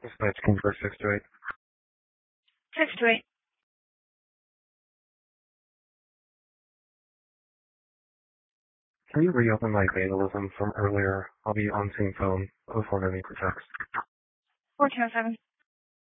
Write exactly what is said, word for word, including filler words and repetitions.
Dispatch King for six to eight. six to eight. Can you reopen my vandalism from earlier? I'll be on same phone. oh four ninety for text. fourteen oh seven.